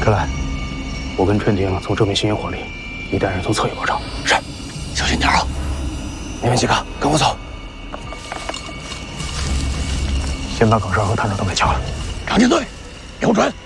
春兰， 我跟春婷从正面吸引火力，你带人从侧翼包抄。 是，小心点啊！ 你们几个跟我走。先把岗哨和探照灯给敲了。 长进队，有准。